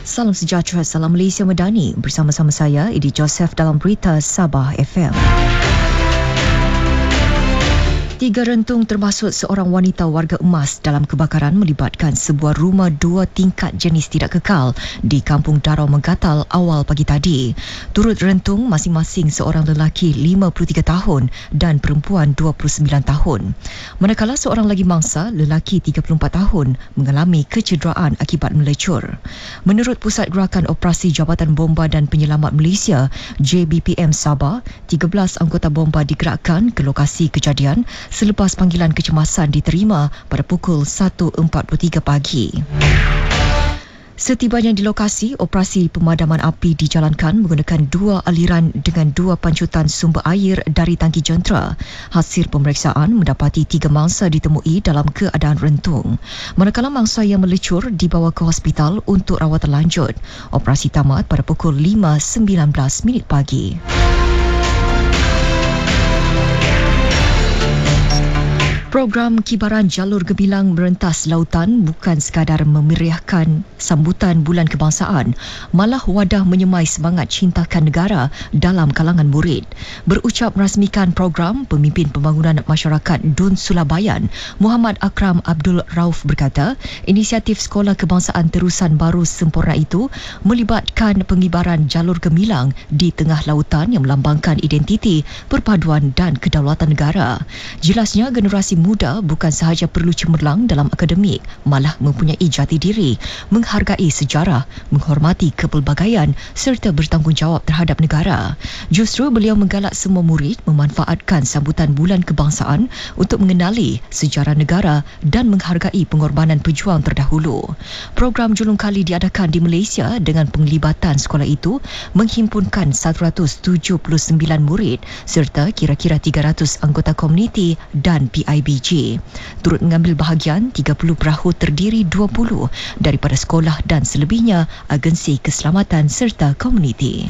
Salam sejahtera, salam Malaysia Medani. Bersama-sama saya, Edi Joseph dalam berita Sabah FM. 3 rentung termasuk seorang wanita warga emas dalam kebakaran melibatkan sebuah rumah 2 tingkat jenis tidak kekal di Kampung Darau Menggatal awal pagi tadi. Turut rentung masing-masing seorang lelaki 53 tahun dan perempuan 29 tahun. Manakala seorang lagi mangsa, lelaki 34 tahun, mengalami kecederaan akibat melecur. Menurut Pusat Gerakan Operasi Jabatan Bomba dan Penyelamat Malaysia, JBPM Sabah, 13 anggota bomba digerakkan ke lokasi kejadian selepas panggilan kecemasan diterima pada pukul 1.43 pagi. Setibanya di lokasi, operasi pemadaman api dijalankan menggunakan 2 aliran dengan 2 pancutan sumber air dari tangki jentera. Hasil pemeriksaan mendapati 3 mangsa ditemui dalam keadaan rentung. Manakala mangsa yang melecur dibawa ke hospital untuk rawatan lanjut. Operasi tamat pada pukul 5.19 pagi. Program Kibaran Jalur Gemilang merentas lautan bukan sekadar memeriahkan sambutan Bulan Kebangsaan, malah wadah menyemai semangat cintakan negara dalam kalangan murid. Berucap merasmikan program, Pemimpin Pembangunan Masyarakat Dun Sulabayan, Muhammad Akram Abdul Rauf berkata, inisiatif Sekolah Kebangsaan Terusan Baru Sempurna itu melibatkan pengibaran jalur gemilang di tengah lautan yang melambangkan identiti, perpaduan dan kedaulatan negara. Jelasnya, generasi muda bukan sahaja perlu cemerlang dalam akademik, malah mempunyai jati diri, menghargai sejarah, menghormati kepelbagaian serta bertanggungjawab terhadap negara. Justru beliau menggalak semua murid memanfaatkan sambutan Bulan Kebangsaan untuk mengenali sejarah negara dan menghargai pengorbanan pejuang terdahulu. Program julung kali diadakan di Malaysia dengan penglibatan sekolah itu menghimpunkan 179 murid serta kira-kira 300 anggota komuniti dan PIBG. Turut mengambil bahagian 30 perahu terdiri 20 daripada sekolah dan selebihnya agensi keselamatan serta komuniti.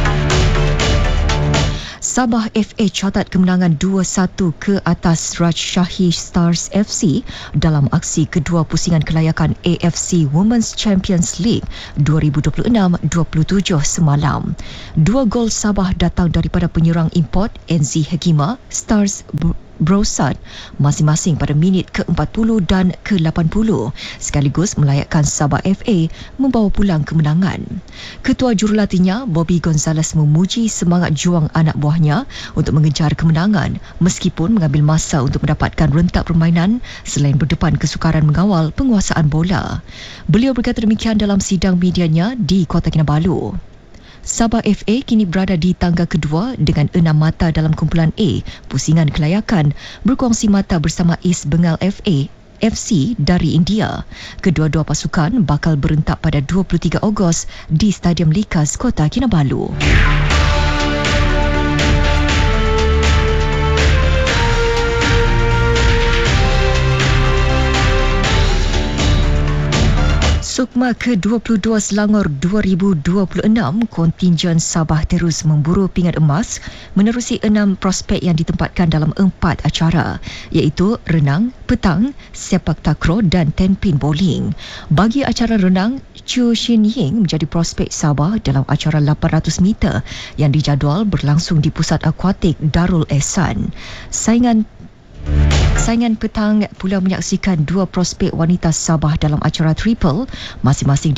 Sabah FA catat kemenangan 2-1 ke atas Rajshahi Stars FC dalam aksi kedua pusingan kelayakan AFC Women's Champions League 2026-27 semalam. 2 gol Sabah datang daripada penyerang import NZ Hekima, Stars Brosad masing-masing pada minit ke-40 dan ke-80 sekaligus melayakkan Sabah FA membawa pulang kemenangan. Ketua jurulatihnya Bobby Gonzalez memuji semangat juang anak buahnya untuk mengejar kemenangan meskipun mengambil masa untuk mendapatkan rentak permainan selain berdepan kesukaran mengawal penguasaan bola. Beliau berkata demikian dalam sidang medianya di Kota Kinabalu. Sabah FA kini berada di tangga kedua dengan 6 mata dalam kumpulan A, pusingan kelayakan, berkongsi mata bersama East Bengal FC dari India. Kedua-dua pasukan bakal berentak pada 23 Ogos di Stadium Likas Kota Kinabalu. Sukma ke-22 Selangor 2026, kontingen Sabah terus memburu pingat emas menerusi 6 prospek yang ditempatkan dalam 4 acara, iaitu renang, petang, sepak takraw dan 10 pin bowling. Bagi acara renang, Chu Shin Ying menjadi prospek Sabah dalam acara 800 meter yang dijadual berlangsung di Pusat Akuatik Darul Ehsan. Saingan petang pula menyaksikan 2 prospek wanita Sabah dalam acara triple, masing-masing